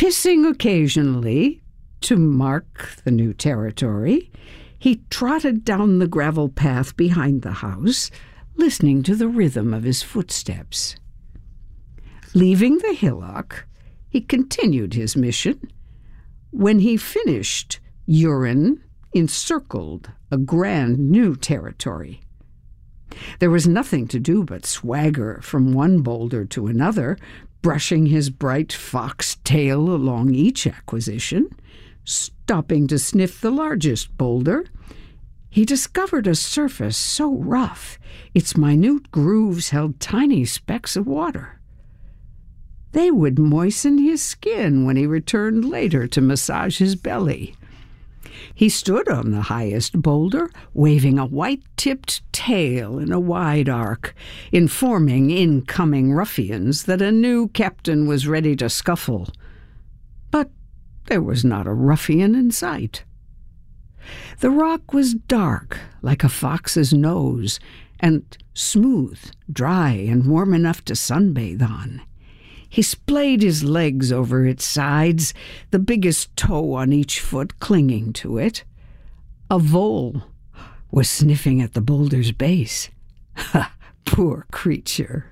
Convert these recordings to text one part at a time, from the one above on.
Hissing occasionally to mark the new territory, he trotted down the gravel path behind the house, listening to the rhythm of his footsteps. Leaving the hillock, he continued his mission. When he finished, urine encircled a grand new territory. There was nothing to do but swagger from one boulder to another, brushing his bright fox tail along each acquisition. Stopping to sniff the largest boulder, he discovered a surface so rough its minute grooves held tiny specks of water. They would moisten his skin when he returned later to massage his belly. He stood on the highest boulder, waving a white-tipped tail in a wide arc, informing incoming ruffians that a new captain was ready to scuffle. But there was not a ruffian in sight. The rock was dark, like a fox's nose, and smooth, dry, and warm enough to sunbathe on. He splayed his legs over its sides, the biggest toe on each foot clinging to it. A vole was sniffing at the boulder's base. Ha! Poor creature.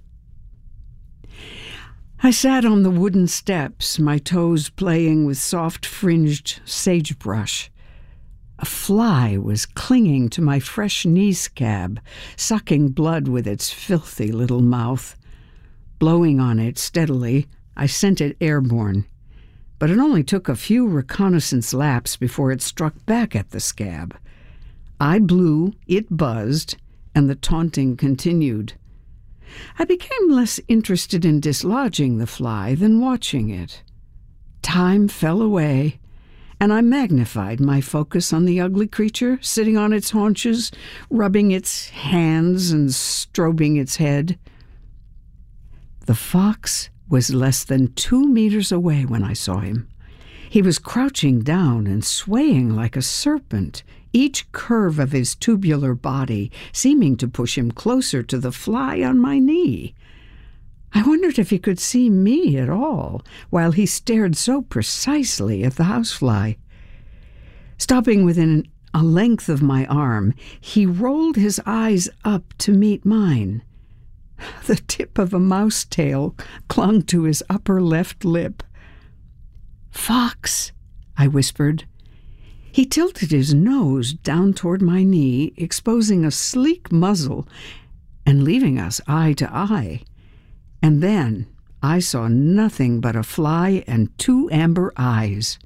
I sat on the wooden steps, my toes playing with soft-fringed sagebrush. A fly was clinging to my fresh knee scab, sucking blood with its filthy little mouth. Blowing on it steadily, I sent it airborne, but it only took a few reconnaissance laps before it struck back at the scab. I blew, it buzzed, and the taunting continued. I became less interested in dislodging the fly than watching it. Time fell away, and I magnified my focus on the ugly creature sitting on its haunches, rubbing its hands and strobing its head. The fox was less than 2 meters away when I saw him. He was crouching down and swaying like a serpent, each curve of his tubular body seeming to push him closer to the fly on my knee. I wondered if he could see me at all, while he stared so precisely at the housefly. Stopping within a length of my arm, he rolled his eyes up to meet mine. The tip of a mouse tail clung to his upper left lip. "Fox," I whispered. He tilted his nose down toward my knee, exposing a sleek muzzle and leaving us eye to eye. And then I saw nothing but a fly and 2 amber eyes.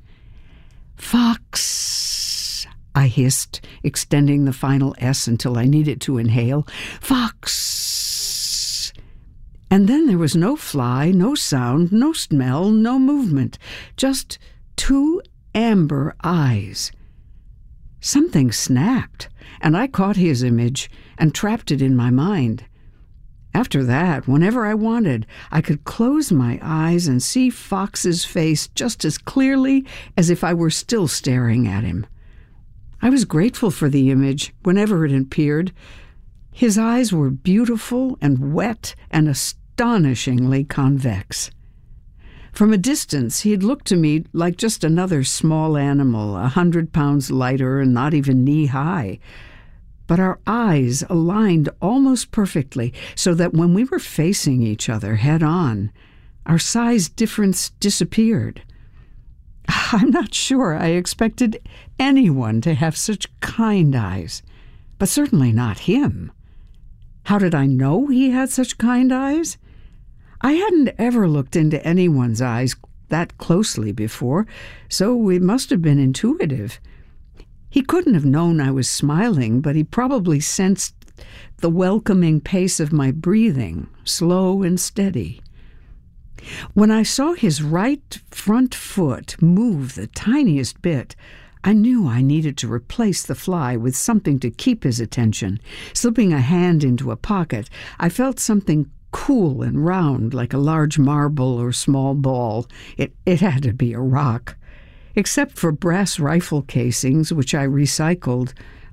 "Fox," I hissed, extending the final S until I needed to inhale. "Fox." And then there was no fly, no sound, no smell, no movement, just 2 amber eyes. Something snapped, and I caught his image and trapped it in my mind. After that, whenever I wanted, I could close my eyes and see Fox's face just as clearly as if I were still staring at him. I was grateful for the image whenever it appeared. His eyes were beautiful and wet and astonishingly convex. From a distance, he had looked to me like just another small animal, 100 pounds lighter and not even knee-high. But our eyes aligned almost perfectly, so that when we were facing each other head-on, our size difference disappeared. I'm not sure I expected anyone to have such kind eyes, but certainly not him. How did I know he had such kind eyes? I hadn't ever looked into anyone's eyes that closely before, so it must have been intuitive. He couldn't have known I was smiling, but he probably sensed the welcoming pace of my breathing, slow and steady. When I saw his right front foot move the tiniest bit, I knew I needed to replace the fly with something to keep his attention. Slipping a hand into a pocket, I felt something cool and round like a large marble or small ball. It had to be a rock. Except for brass rifle casings, which I recycled,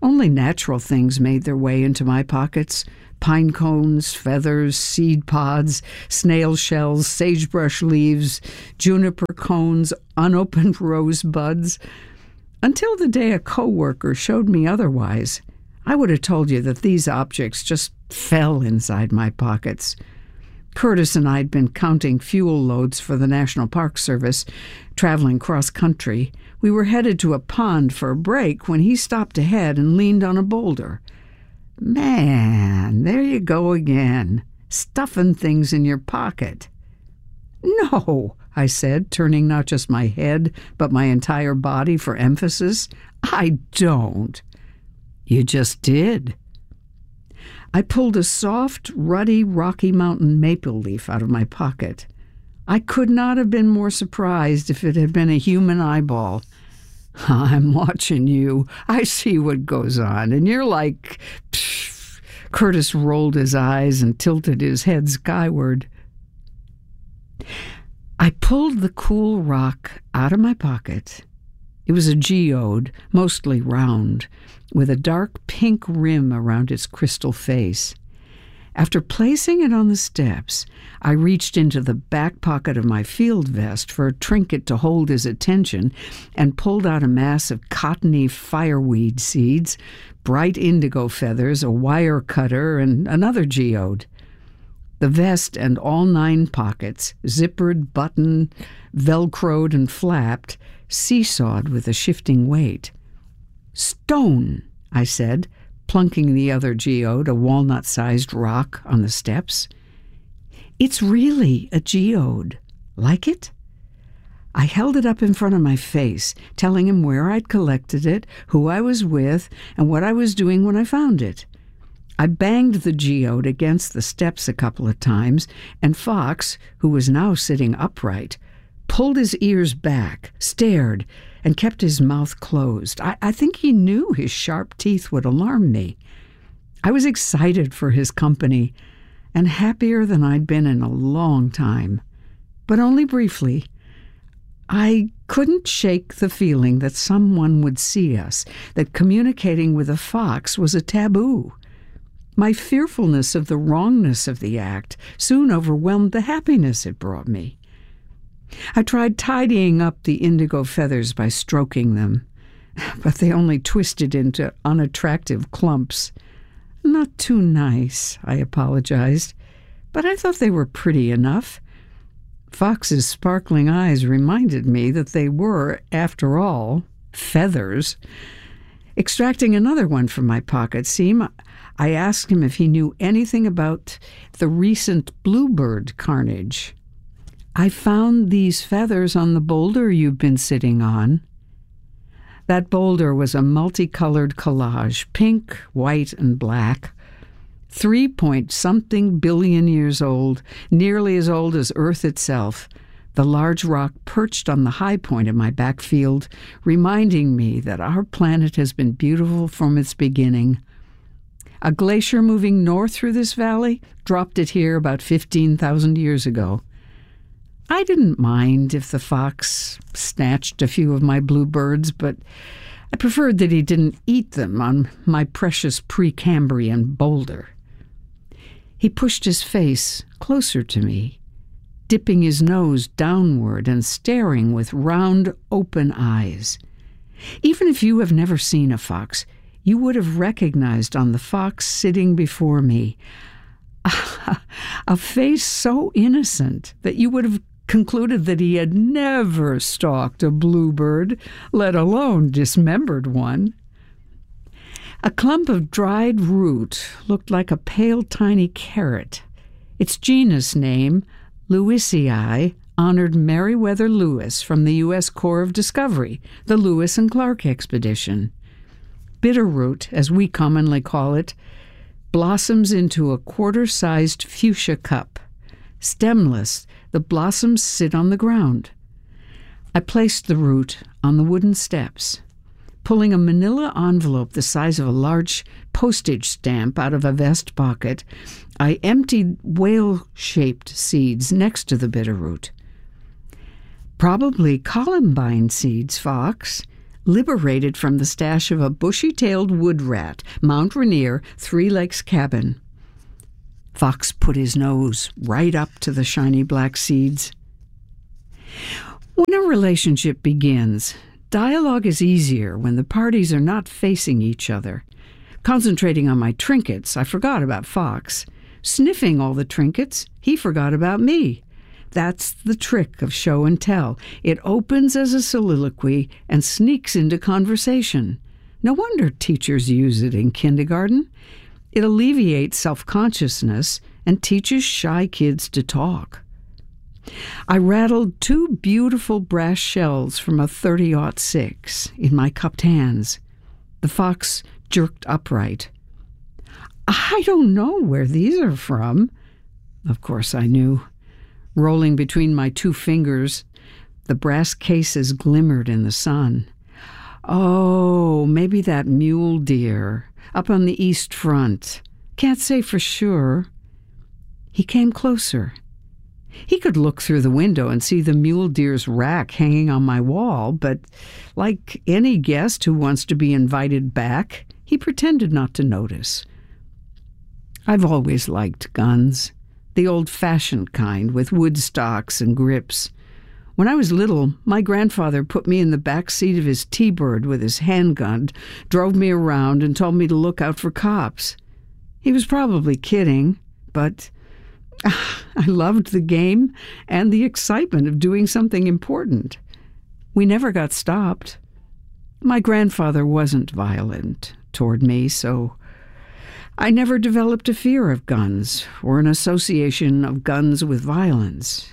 Only natural things made their way into my pockets: pine cones, feathers, seed pods, snail shells, sagebrush leaves, juniper cones, unopened rose buds. Until the day a coworker showed me otherwise, I would have told you that these objects just fell inside my pockets. Curtis and I had been counting fuel loads for the National Park Service, traveling cross-country. We were headed to a pond for a break when he stopped ahead and leaned on a boulder. "Man, there you go again, stuffing things in your pocket." "No," I said, turning not just my head, but my entire body for emphasis. "I don't." "You just did." I pulled a soft, ruddy Rocky Mountain maple leaf out of my pocket. I could not have been more surprised if it had been a human eyeball. "I'm watching you. I see what goes on, and you're like..." Psh. Curtis rolled his eyes and tilted his head skyward. I pulled the cool rock out of my pocket. It was a geode, mostly round, with a dark pink rim around its crystal face. After placing it on the steps, I reached into the back pocket of my field vest for a trinket to hold his attention and pulled out a mass of cottony fireweed seeds, bright indigo feathers, a wire cutter, and another geode. The vest and all 9 pockets, zippered, buttoned, velcroed, and flapped, seesawed with a shifting weight. "Stone," I said, plunking the other geode, a walnut-sized rock, on the steps. "It's really a geode. Like it?" I held it up in front of my face, telling him where I'd collected it, who I was with, and what I was doing when I found it. I banged the geode against the steps a couple of times, and Fox, who was now sitting upright, pulled his ears back, stared, and kept his mouth closed. I think he knew his sharp teeth would alarm me. I was excited for his company, and happier than I'd been in a long time, but only briefly. I couldn't shake the feeling that someone would see us, that communicating with a fox was a taboo. My fearfulness of the wrongness of the act soon overwhelmed the happiness it brought me. I tried tidying up the indigo feathers by stroking them, but they only twisted into unattractive clumps. "Not too nice," I apologized, "but I thought they were pretty enough." Fox's sparkling eyes reminded me that they were, after all, feathers. Extracting another one from my pocket seam, I asked him if he knew anything about the recent bluebird carnage. "I found these feathers on the boulder you've been sitting on." That boulder was a multicolored collage, pink, white, and black. 3-point-something billion years old, nearly as old as Earth itself. The large rock perched on the high point of my backfield, reminding me that our planet has been beautiful from its beginning. A glacier moving north through this valley dropped it here about 15,000 years ago. I didn't mind if the fox snatched a few of my bluebirds, but I preferred that he didn't eat them on my precious Precambrian boulder. He pushed his face closer to me, dipping his nose downward and staring with round, open eyes. Even if you have never seen a fox, you would have recognized on the fox sitting before me a face so innocent that you would have concluded that he had never stalked a bluebird, let alone dismembered one. A clump of dried root looked like a pale, tiny carrot. Its genus name, Lewisii, honored Meriwether Lewis from the U.S. Corps of Discovery, the Lewis and Clark expedition. Bitterroot, as we commonly call it, blossoms into a quarter-sized fuchsia cup. Stemless, the blossoms sit on the ground. I placed the root on the wooden steps. Pulling a manila envelope the size of a large postage stamp out of a vest pocket, I emptied whale-shaped seeds next to the bitterroot. "Probably columbine seeds, Fox. liberated from the stash of a bushy-tailed wood rat, Mount Rainier, 3 Lakes cabin. Fox put his nose right up to the shiny black seeds. When a relationship begins, dialogue is easier when the parties are not facing each other. Concentrating on my trinkets, I forgot about Fox. Sniffing all the trinkets, he forgot about me. That's the trick of show and tell. It opens as a soliloquy and sneaks into conversation. No wonder teachers use it in kindergarten. It alleviates self-consciousness and teaches shy kids to talk. I rattled 2 beautiful brass shells from a 30-06 in my cupped hands. The fox jerked upright. "I don't know where these are from." Of course I knew. Rolling between my 2 fingers, the brass cases glimmered in the sun. "Oh, maybe that mule deer, up on the east front. Can't say for sure." He came closer. He could look through the window and see the mule deer's rack hanging on my wall, but like any guest who wants to be invited back, he pretended not to notice. I've always liked guns, the old-fashioned kind with wood stocks and grips. When I was little, my grandfather put me in the back seat of his T-Bird with his handgun, drove me around, and told me to look out for cops. He was probably kidding, but I loved the game and the excitement of doing something important. We never got stopped. My grandfather wasn't violent toward me, so I never developed a fear of guns or an association of guns with violence.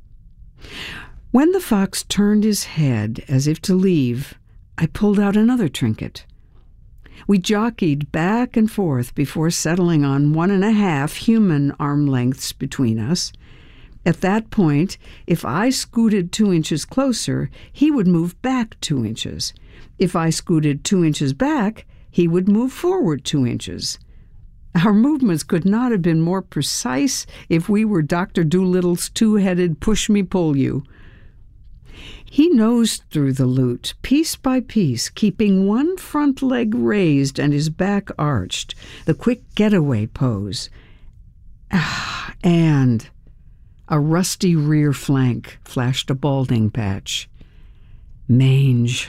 When the fox turned his head as if to leave, I pulled out another trinket. We jockeyed back and forth before settling on 1.5 human arm lengths between us. At that point, if I scooted 2 inches closer, he would move back 2 inches. If I scooted 2 inches back, he would move forward 2 inches. Our movements could not have been more precise if we were Dr. Doolittle's 2-headed push-me-pull-you. He nosed through the loot, piece by piece, keeping one front leg raised and his back arched, the quick getaway pose. And a rusty rear flank flashed a balding patch. Mange.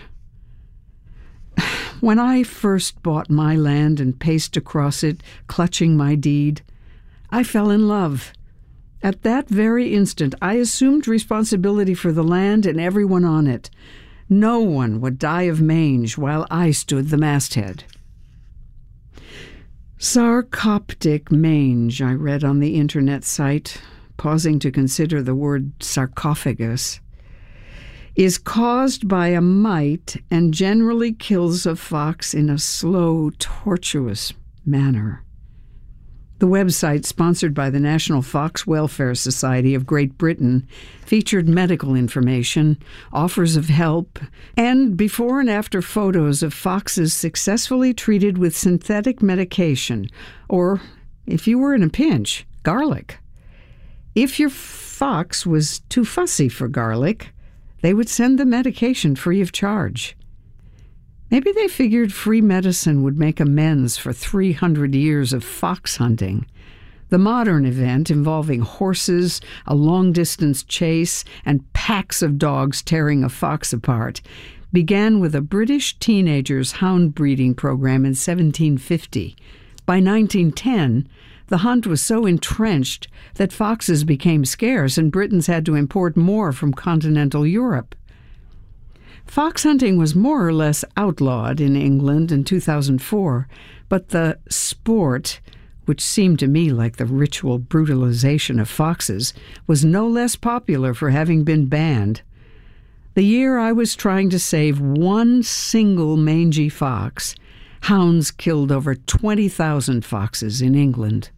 When I first bought my land and paced across it, clutching my deed, I fell in love. At that very instant, I assumed responsibility for the land and everyone on it. No one would die of mange while I stood the masthead. Sarcoptic mange, I read on the internet site, pausing to consider the word sarcophagus, is caused by a mite and generally kills a fox in a slow, tortuous manner. The website, sponsored by the National Fox Welfare Society of Great Britain, featured medical information, offers of help, and before and after photos of foxes successfully treated with synthetic medication, or, if you were in a pinch, garlic. If your fox was too fussy for garlic, they would send the medication free of charge. Maybe they figured free medicine would make amends for 300 years of fox hunting. The modern event, involving horses, a long-distance chase, and packs of dogs tearing a fox apart, began with a British teenagers' hound breeding program in 1750. By 1910, the hunt was so entrenched that foxes became scarce and Britons had to import more from continental Europe. Fox hunting was more or less outlawed in England in 2004, but the sport, which seemed to me like the ritual brutalization of foxes, was no less popular for having been banned. The year I was trying to save one single mangy fox, hounds killed over 20,000 foxes in England.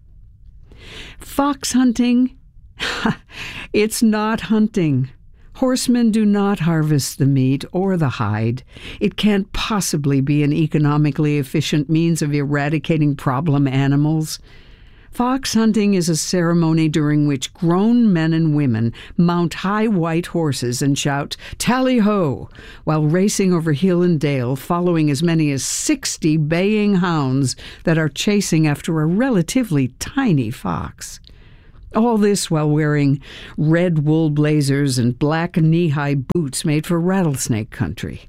Fox hunting? It's not hunting. Horsemen do not harvest the meat or the hide. It can't possibly be an economically efficient means of eradicating problem animals. Fox hunting is a ceremony during which grown men and women mount high white horses and shout, "Tally-ho!" while racing over hill and dale, following as many as 60 baying hounds that are chasing after a relatively tiny fox. All this while wearing red wool blazers and black knee-high boots made for rattlesnake country.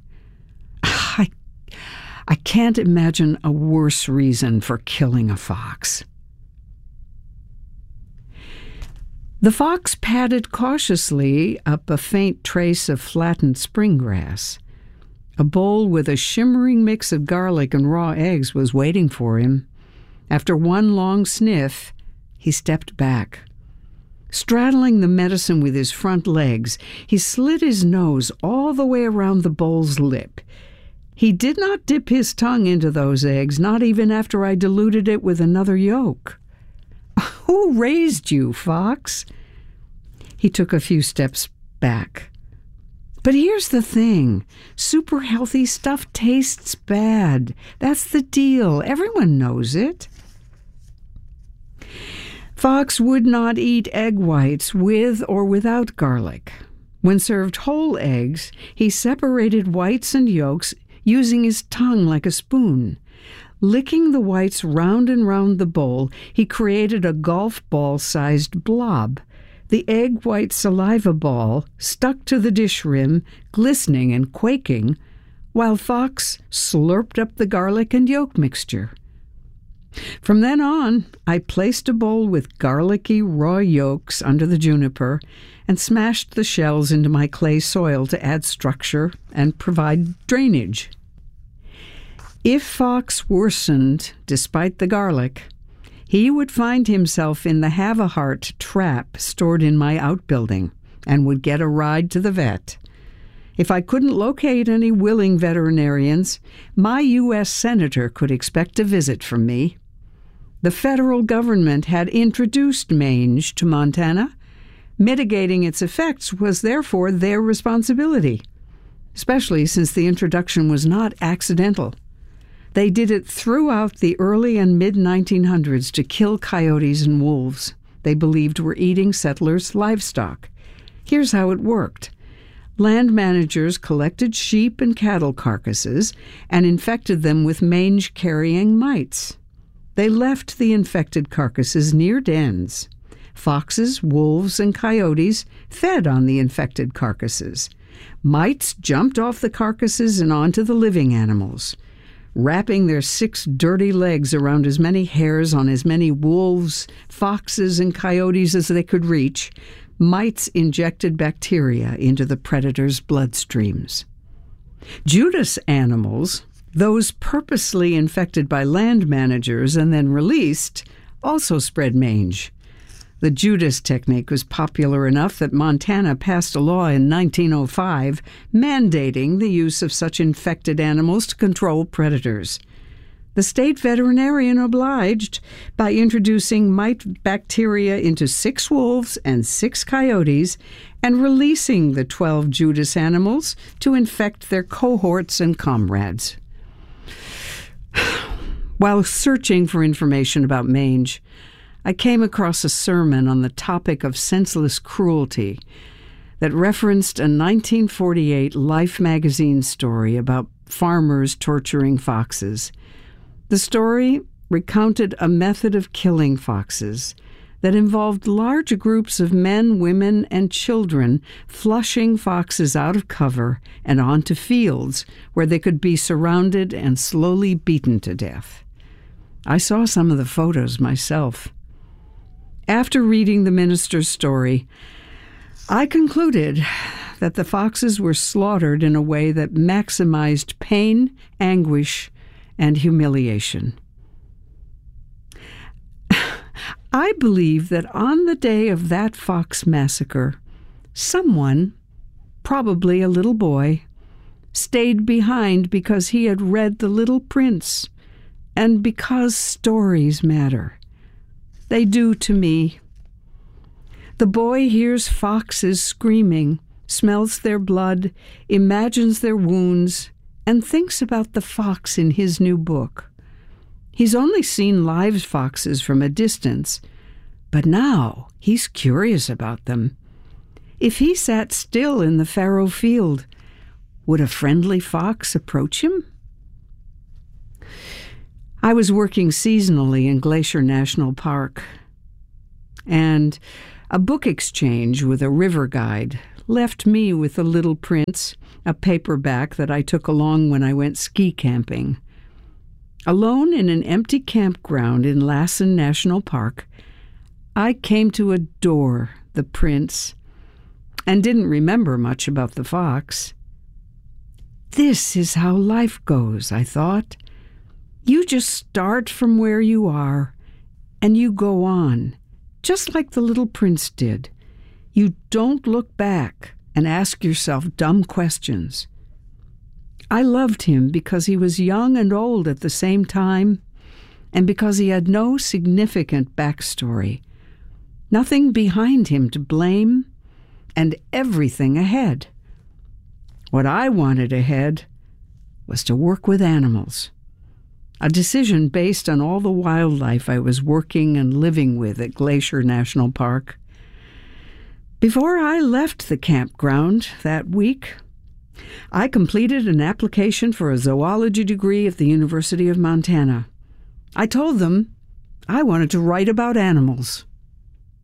I can't imagine a worse reason for killing a fox. The fox padded cautiously up a faint trace of flattened spring grass. A bowl with a shimmering mix of garlic and raw eggs was waiting for him. After one long sniff, he stepped back. Straddling the medicine with his front legs, he slid his nose all the way around the bowl's lip. He did not dip his tongue into those eggs, not even after I diluted it with another yolk. "Who raised you, Fox?" He took a few steps back. "But here's the thing. Super healthy stuff tastes bad. That's the deal. Everyone knows it." Fox would not eat egg whites with or without garlic. When served whole eggs, he separated whites and yolks using his tongue like a spoon. Licking the whites round and round the bowl, he created a golf ball-sized blob. The egg white saliva ball stuck to the dish rim, glistening and quaking, while Fox slurped up the garlic and yolk mixture. From then on, I placed a bowl with garlicky raw yolks under the juniper and smashed the shells into my clay soil to add structure and provide drainage. If Fox worsened despite the garlic, he would find himself in the Have-A-Heart trap stored in my outbuilding and would get a ride to the vet. If I couldn't locate any willing veterinarians, my U.S. Senator could expect a visit from me. The federal government had introduced mange to Montana. Mitigating its effects was therefore their responsibility, especially since the introduction was not accidental. They did it throughout the early and mid-1900s to kill coyotes and wolves they believed were eating settlers' livestock. Here's how it worked. Land managers collected sheep and cattle carcasses and infected them with mange-carrying mites. They left the infected carcasses near dens. Foxes, wolves, and coyotes fed on the infected carcasses. Mites jumped off the carcasses and onto the living animals. Wrapping their 6 dirty legs around as many hairs on as many wolves, foxes, and coyotes as they could reach, mites injected bacteria into the predators' bloodstreams. Judas animals, those purposely infected by land managers and then released, also spread mange. The Judas technique was popular enough that Montana passed a law in 1905 mandating the use of such infected animals to control predators. The state veterinarian obliged by introducing mite bacteria into 6 wolves and 6 coyotes and releasing the 12 Judas animals to infect their cohorts and comrades. While searching for information about mange, I came across a sermon on the topic of senseless cruelty that referenced a 1948 Life magazine story about farmers torturing foxes. The story recounted a method of killing foxes that involved large groups of men, women, and children flushing foxes out of cover and onto fields where they could be surrounded and slowly beaten to death. I saw some of the photos myself. After reading the minister's story, I concluded that the foxes were slaughtered in a way that maximized pain, anguish, and humiliation. I believe that on the day of that fox massacre, someone, probably a little boy, stayed behind because he had read The Little Prince and because stories matter. They do to me. The boy hears foxes screaming, smells their blood, imagines their wounds, and thinks about the fox in his new book. He's only seen live foxes from a distance, but now he's curious about them. If he sat still in the farrow field, would a friendly fox approach him? I was working seasonally in Glacier National Park, and a book exchange with a river guide left me with The Little Prince, a paperback that I took along when I went ski camping. Alone in an empty campground in Lassen National Park, I came to adore the prince and didn't remember much about the fox. This is how life goes, I thought. You just start from where you are, and you go on, just like the little prince did. You don't look back and ask yourself dumb questions. I loved him because he was young and old at the same time, and because he had no significant backstory, nothing behind him to blame, and everything ahead. What I wanted ahead was to work with animals, a decision based on all the wildlife I was working and living with at Glacier National Park. Before I left the campground that week, I completed an application for a zoology degree at the University of Montana. I told them I wanted to write about animals.